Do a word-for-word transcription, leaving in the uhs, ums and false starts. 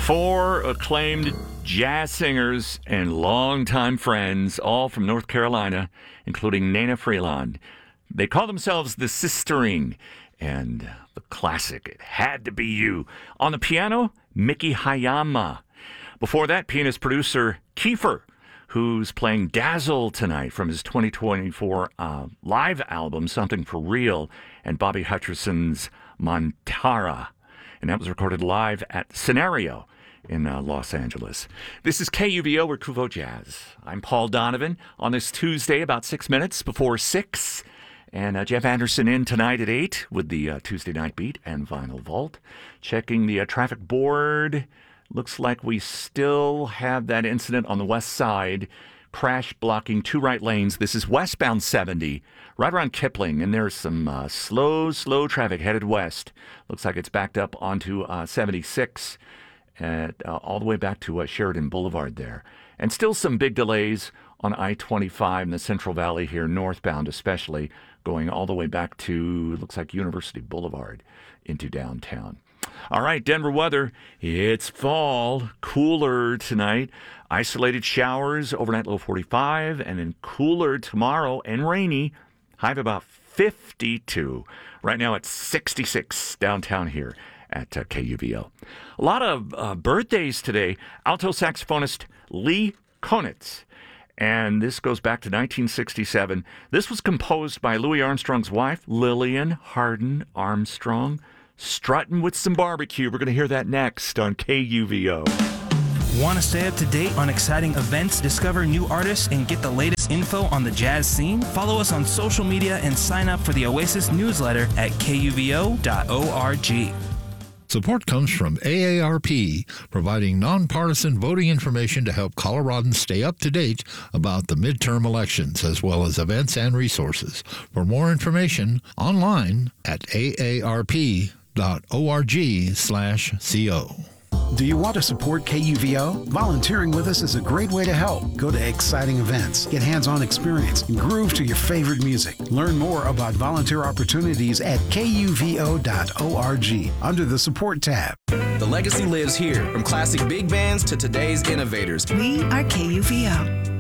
Four acclaimed jazz singers and longtime friends, all from North Carolina, including Nana Freeland. They call themselves the Sistering, and the classic, It Had to Be You. On the piano, Miki Hayama. Before that, pianist-producer Kiefer, who's playing Dazzle tonight from his twenty twenty-four uh, live album, Something for Real, and Bobby Hutcherson's Montara. And that was recorded live at Scenario in uh, Los Angeles. This is K U V O or Kuvo Jazz. I'm Paul Donovan on this Tuesday about six minutes before six. And uh, Jeff Anderson in tonight at eight with the uh, Tuesday Night Beat and Vinyl Vault. Checking the uh, traffic board. Looks like we still have that incident on the west side. Crash blocking two right lanes. This is westbound seventy, right around Kipling, and there's some uh, slow, slow traffic headed west. Looks like it's backed up onto uh, seventy-six, at, uh, all the way back to uh, Sheridan Boulevard there. And still some big delays on I twenty-five in the Central Valley here, northbound especially, going all the way back to, looks like University Boulevard into downtown. All right, Denver weather. It's fall, cooler tonight. Isolated showers, overnight low forty-five, and then cooler tomorrow and rainy, high of about fifty-two. Right now it's sixty-six downtown here at uh, K U V O. A lot of uh, birthdays today. Alto saxophonist Lee Konitz. And this goes back to nineteen sixty-seven. This was composed by Louis Armstrong's wife, Lillian Hardin Armstrong. Strutting with some barbecue. We're going to hear that next on K U V O. Want to stay up to date on exciting events, discover new artists, and get the latest info on the jazz scene? Follow us on social media and sign up for the Oasis newsletter at K U V O dot org. Support comes from A A R P, providing nonpartisan voting information to help Coloradans stay up to date about the midterm elections, as well as events and resources. For more information, online at A A R P dot org slash co. Do you want to support K U V O? Volunteering with us is a great way to help. Go to exciting events, get hands-on experience, and groove to your favorite music. Learn more about volunteer opportunities at K U V O dot org under the Support tab. The legacy lives here, from classic big bands to today's innovators. We are K U V O.